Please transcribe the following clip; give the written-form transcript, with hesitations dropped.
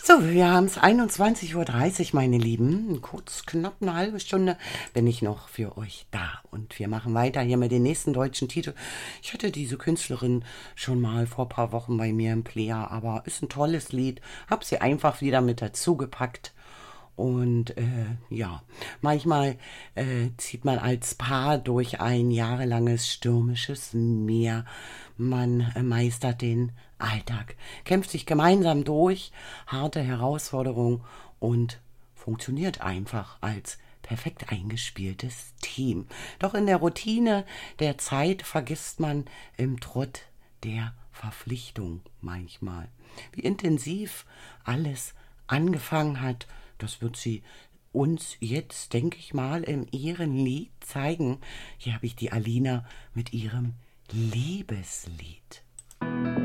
So, wir haben es 21:30 Uhr, meine Lieben. Kurz, knapp eine halbe Stunde bin ich noch für euch da. Und wir machen weiter hier mit den nächsten deutschen Titel. Ich hatte diese Künstlerin schon mal vor ein paar Wochen bei mir im Player, aber ist ein tolles Lied. Hab sie einfach wieder mit dazu gepackt. Und ja, manchmal zieht man als Paar durch ein jahrelanges stürmisches Meer. Man meistert den Alltag, kämpft sich gemeinsam durch harte Herausforderungen und funktioniert einfach als perfekt eingespieltes Team. Doch in der Routine der Zeit vergisst man im Trott der Verpflichtung manchmal, wie intensiv alles angefangen hat. Das wird sie uns jetzt, denke ich mal, in ihrem Lied zeigen. Hier habe ich die Alina mit ihrem Liebeslied.